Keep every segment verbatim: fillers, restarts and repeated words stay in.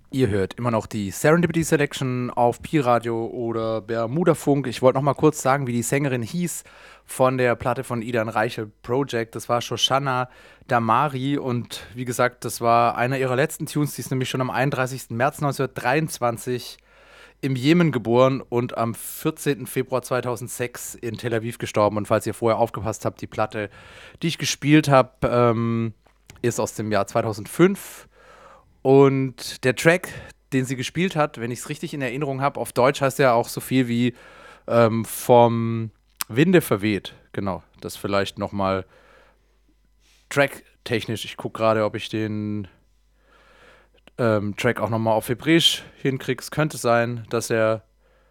Ihr hört immer noch die Serendipity Selection auf Pi-Radio oder Bermuda Funk. Ich wollte noch mal kurz sagen, wie die Sängerin hieß von der Platte von Idan Reichel Project. Das war Shoshana Damari und wie gesagt, das war einer ihrer letzten Tunes. Die ist nämlich schon am einunddreißigsten März neunzehnhundertdreiundzwanzig im Jemen geboren und am vierzehnten Februar zweitausendsechs in Tel Aviv gestorben. Und falls ihr vorher aufgepasst habt, die Platte, die ich gespielt habe, ähm, ist aus dem Jahr zweitausendfünf. Und der Track, den sie gespielt hat, wenn ich es richtig in Erinnerung habe, auf Deutsch heißt er auch so viel wie ähm, vom Winde verweht. Genau, das vielleicht noch mal tracktechnisch. Ich gucke gerade, ob ich den ähm, Track auch noch mal auf Hebräisch hinkriege. Es könnte sein, dass er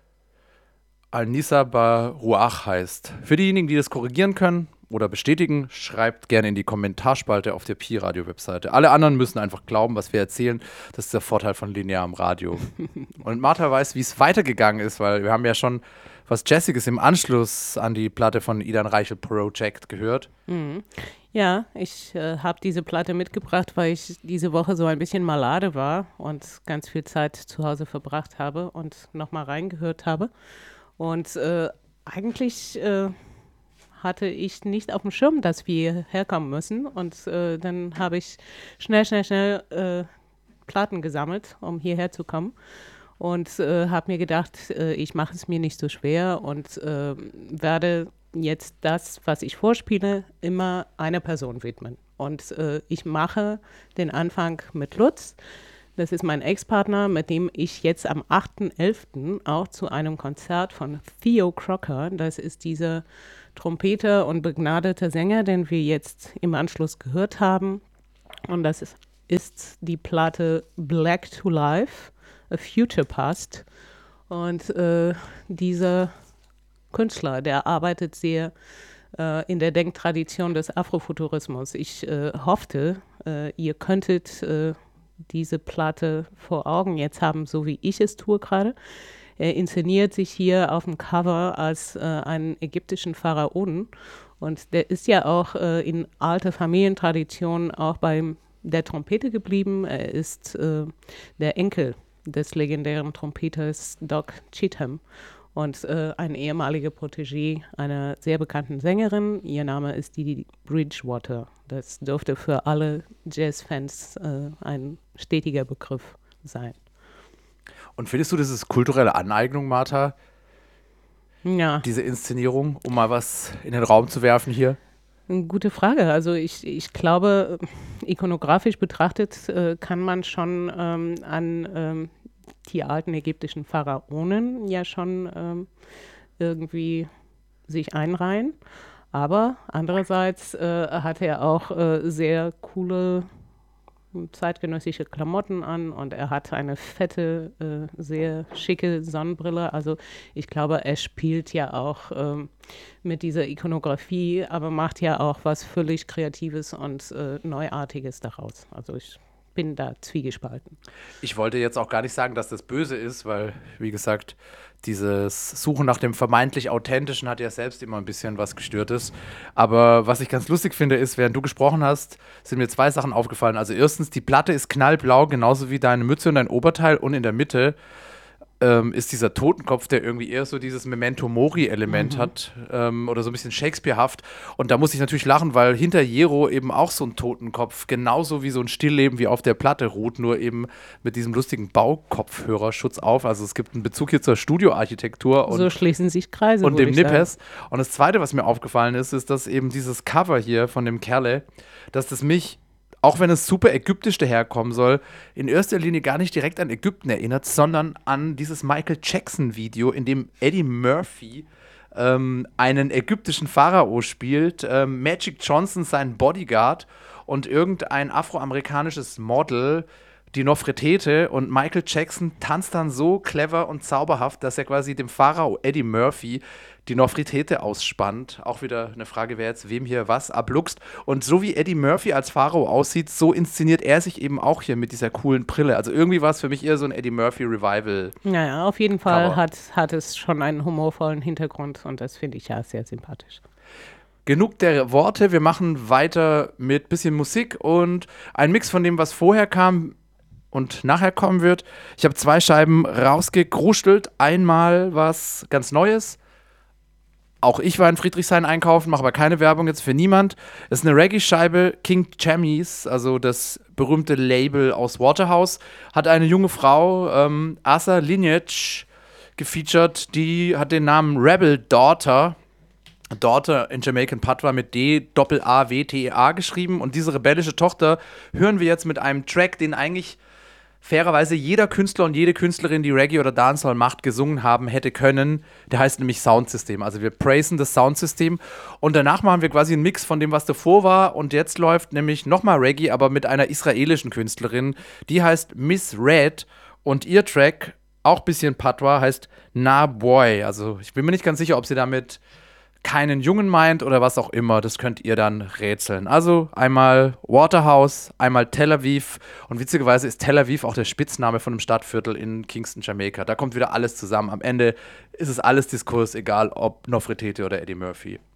Al-Nisa Baruach heißt. Für diejenigen, die das korrigieren können oder bestätigen, schreibt gerne in die Kommentarspalte auf der Pi-Radio-Webseite. Alle anderen müssen einfach glauben, was wir erzählen. Das ist der Vorteil von linearem Radio. Und Martha weiß, wie es weitergegangen ist, weil wir haben ja schon was Jessiges im Anschluss an die Platte von Idan Reichel Project gehört. Mhm. Ja, ich äh, habe diese Platte mitgebracht, weil ich diese Woche so ein bisschen malade war und ganz viel Zeit zu Hause verbracht habe und nochmal reingehört habe. Und äh, eigentlich äh, hatte ich nicht auf dem Schirm, dass wir herkommen müssen. Und äh, dann habe ich schnell, schnell, schnell äh, Platten gesammelt, um hierher zu kommen. Und äh, habe mir gedacht, äh, ich mache es mir nicht so schwer und äh, werde jetzt das, was ich vorspiele, immer einer Person widmen. Und äh, ich mache den Anfang mit Lutz. Das ist mein Ex-Partner, mit dem ich jetzt am achten elften auch zu einem Konzert von Theo Crocker, das ist dieser Trompeter und begnadeter Sänger, den wir jetzt im Anschluss gehört haben. Und das ist, ist die Platte Black to Life, A Future Past. Und äh, dieser Künstler, der arbeitet sehr äh, in der Denktradition des Afrofuturismus. Ich äh, hoffte, äh, ihr könntet äh, diese Platte vor Augen jetzt haben, so wie ich es tue gerade. Er inszeniert sich hier auf dem Cover als äh, einen ägyptischen Pharaonen. Und der ist ja auch äh, in alter Familientradition auch bei der Trompete geblieben. Er ist äh, der Enkel des legendären Trompeters Doc Cheatham und äh, ein ehemaliger Protégé einer sehr bekannten Sängerin. Ihr Name ist Didi Bridgewater. Das dürfte für alle Jazzfans äh, ein stetiger Begriff sein. Und findest du, das ist kulturelle Aneignung, Martha, Ja, diese Inszenierung, um mal was in den Raum zu werfen hier? eine gute Frage. Also ich, ich glaube, ikonografisch betrachtet äh, kann man schon ähm, an ähm, die alten ägyptischen Pharaonen ja schon ähm, irgendwie sich einreihen. Aber andererseits äh, hat er auch äh, sehr coole zeitgenössische Klamotten an und er hat eine fette, äh, sehr schicke Sonnenbrille. Also ich glaube, er spielt ja auch ähm, mit dieser Ikonografie, aber macht ja auch was völlig Kreatives und äh, Neuartiges daraus. Also ich bin da zwiegespalten. Ich wollte jetzt auch gar nicht sagen, dass das böse ist, weil, wie gesagt, dieses Suchen nach dem vermeintlich Authentischen hat ja selbst immer ein bisschen was Gestörtes. Aber was ich ganz lustig finde, ist, während du gesprochen hast, sind mir zwei Sachen aufgefallen. Also erstens, die Platte ist knallblau, genauso wie deine Mütze und dein Oberteil. Und in der Mitte ähm, ist dieser Totenkopf, der irgendwie eher so dieses Memento-Mori-Element Mhm. hat ähm, oder so ein bisschen Shakespeare-haft. Und da muss ich natürlich lachen, weil hinter Jero eben auch so ein Totenkopf, genauso wie so ein Stillleben wie auf der Platte ruht, nur eben mit diesem lustigen Baukopfhörerschutz auf. Also es gibt einen Bezug hier zur Studioarchitektur So und, schließen sich Kreise, und würde dem ich sagen. Nippes. Und das Zweite, was mir aufgefallen ist, ist, dass eben dieses Cover hier von dem Kerle, dass das mich, auch wenn es super ägyptisch daherkommen soll, in erster Linie gar nicht direkt an Ägypten erinnert, sondern an dieses Michael Jackson-Video, in dem Eddie Murphy ähm, einen ägyptischen Pharao spielt, ähm, Magic Johnson sein Bodyguard und irgendein afroamerikanisches Model, die Nofretete, und Michael Jackson tanzt dann so clever und zauberhaft, dass er quasi dem Pharao Eddie Murphy die Nofretete ausspannt. Auch wieder eine Frage, wer jetzt wem hier was abluchst. Und so wie Eddie Murphy als Pharao aussieht, so inszeniert er sich eben auch hier mit dieser coolen Brille. Also irgendwie war es für mich eher so ein Eddie Murphy Revival. Naja, auf jeden Fall Cover. hat, hat es schon einen humorvollen Hintergrund und das finde ich ja sehr sympathisch. Genug der Worte, wir machen weiter mit bisschen Musik und ein Mix von dem, was vorher kam. und nachher kommen wird. Ich habe zwei Scheiben rausgekruschelt. Einmal was ganz Neues. Auch ich war in Friedrichshain einkaufen, mache aber keine Werbung jetzt für niemand. Es ist eine Reggae-Scheibe, King Chamis, also das berühmte Label aus Waterhouse, hat eine junge Frau, ähm, Asa Lineage, gefeatured. Die hat den Namen Rebel Daughter. Daughter in Jamaican Patois mit D Doppel A W T E A geschrieben. Und diese rebellische Tochter hören wir jetzt mit einem Track, den eigentlich fairerweise jeder Künstler und jede Künstlerin, die Reggae oder Dancehall macht, gesungen haben, hätte können. Der heißt nämlich Soundsystem. Also wir praisen das Soundsystem und danach machen wir quasi einen Mix von dem, was davor war, und jetzt läuft nämlich nochmal Reggae, aber mit einer israelischen Künstlerin. Die heißt Miss Red und ihr Track, auch ein bisschen Patois, heißt Na Boy. Also ich bin mir nicht ganz sicher, ob sie damit keinen Jungen meint oder was auch immer, das könnt ihr dann rätseln. Also einmal Waterhouse, einmal Tel Aviv, und witzigerweise ist Tel Aviv auch der Spitzname von einem Stadtviertel in Kingston, Jamaika. Da kommt wieder alles zusammen. Am Ende ist es alles Diskurs, egal ob Nofretete oder Eddie Murphy.